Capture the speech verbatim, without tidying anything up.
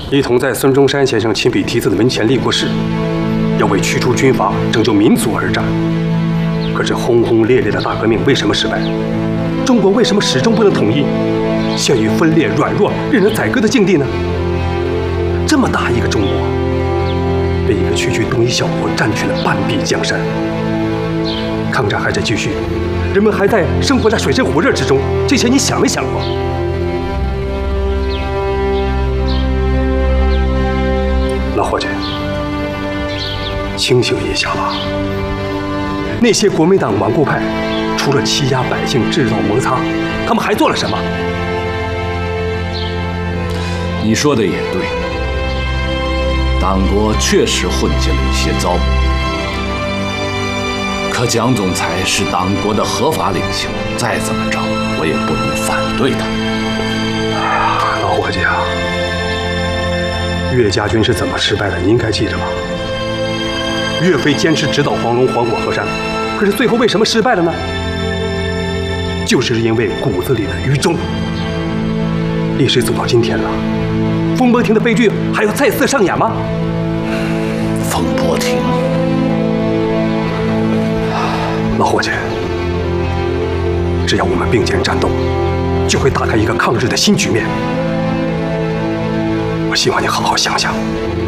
一同在孙中山先生亲笔题字的门前立过誓，要为驱除军阀、拯救民族而战。可是轰轰烈烈的大革命为什么失败？中国为什么始终不能统一，陷于分裂、软弱、任人宰割的境地呢？这么大一个中国，被一个区区东夷小国占据了半壁江山。抗战还在继续，人们还在生活在水深火热之中，这些你想没想过？老伙计，清醒一下吧。那些国民党顽固派，除了欺压百姓、制造摩擦，他们还做了什么？ 你说的也对，党国确实混进了一些糟。可蒋总裁是党国的合法领袖，再怎么着，我也不能反对他。 老伙计啊，岳家军是怎么失败的？你应该记着吧。岳飞坚持直捣黄龙、黄果河山，可是最后为什么失败了呢？就是因为骨子里的愚忠。历史走到今天了，风波亭的悲剧还要再次上演吗？ 风波亭， 老伙计，只要我们并肩战斗，就会打开一个抗日的新局面。我希望你好好想想。